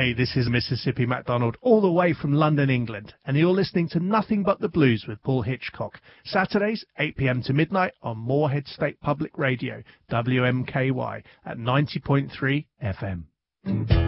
Hey, this is Mississippi MacDonald, all the way from London, England, and you're listening to Nothing But the Blues with Paul Hitchcock. Saturdays, 8 p.m. to midnight on Moorhead State Public Radio, WMKY, at 90.3 FM.